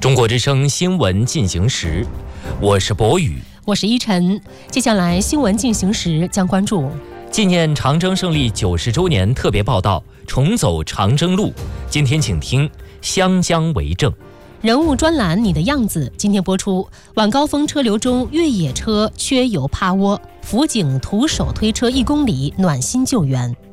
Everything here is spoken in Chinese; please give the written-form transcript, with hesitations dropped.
中国之声新闻进行时，我是博宇， 我是依晨。接下来新闻进行时将关注纪念长征胜利90周年特别报道，重走长征路。今天请听湘江为证。 人物专栏你的样子，今天播出。晚高峰车流中越野车缺油趴窝，辅警徒手推车1公里暖心救援。